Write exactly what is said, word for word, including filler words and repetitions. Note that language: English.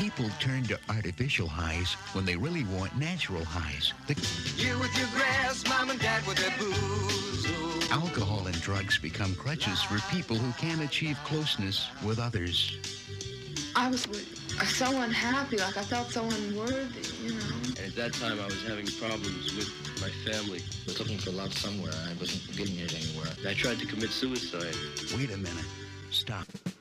People turn to artificial highs when they really want natural highs. The You with your grass, mom and dad with their booze. Ooh. alcohol and drugs become crutches for people who can't achieve closeness with others. I was so unhappy, like I felt so unworthy, you know. And at that time, I was having problems with my family. I was looking for love somewhere. I wasn't getting it anywhere. I tried to commit suicide. Wait a minute. Stop.